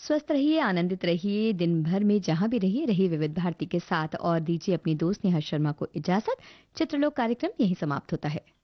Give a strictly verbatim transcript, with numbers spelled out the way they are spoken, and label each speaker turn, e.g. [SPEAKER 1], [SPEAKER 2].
[SPEAKER 1] स्वस्थ रहिए, आनंदित रहिए, दिन भर में जहां भी रहिए, रहिए विविध भारती के साथ और दीजिए अपनी दोस्त नेहा शर्मा को इजाजत। चित्रलोक कार्यक्रम यहीं समाप्त होता है।